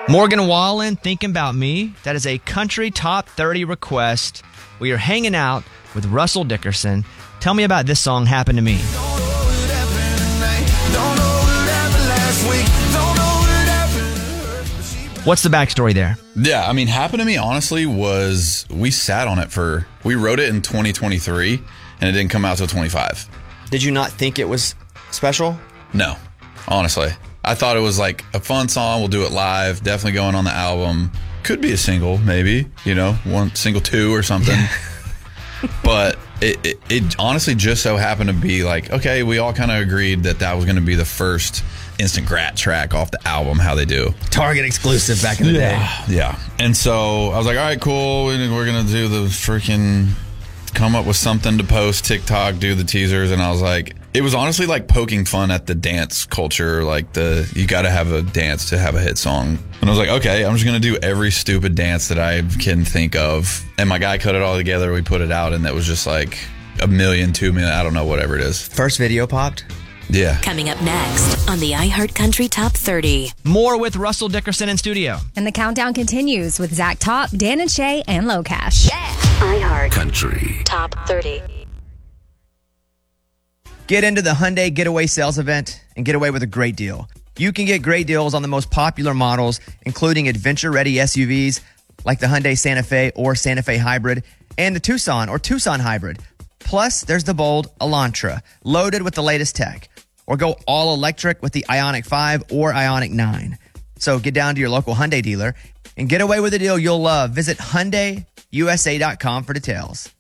Morgan Wallen, Thinking About Me. That is a country top 30 request. We are hanging out with Russell Dickerson. Tell me about this song, Happened to Me. What's the backstory there? Yeah, I mean, Happened to Me, honestly, was we sat on it we wrote it in 2023, and it didn't come out till 25. Did you not think it was special? No, honestly. I thought it was like a fun song. We'll do it live. Definitely going on the album. Could be a single, maybe. One single 2 or something. But it honestly just so happened to be like, okay, we all kind of agreed that was going to be the first instant grat track off the album, how they do. Target exclusive back in the day. Yeah. And so I was like, all right, cool. We're going to do the freaking come up with something to post, TikTok, do the teasers. And I was like, it was honestly like poking fun at the dance culture, like you got to have a dance to have a hit song. And I was like, okay, I'm just going to do every stupid dance that I can think of. And my guy cut it all together. We put it out, and that was just like 1 million, 2 million, I don't know, whatever it is. First video popped? Yeah. Coming up next on the iHeartCountry Top 30. More with Russell Dickerson in studio. And the countdown continues with Zach Top, Dan and Shay, and Locash. Yeah. iHeartCountry Top 30. Get into the Hyundai Getaway Sales Event and get away with a great deal. You can get great deals on the most popular models, including adventure-ready SUVs like the Hyundai Santa Fe or Santa Fe Hybrid and the Tucson or Tucson Hybrid. Plus, there's the bold Elantra, loaded with the latest tech. Or go all electric with the Ioniq 5 or Ioniq 9. So get down to your local Hyundai dealer and get away with a deal you'll love. Visit HyundaiUSA.com for details.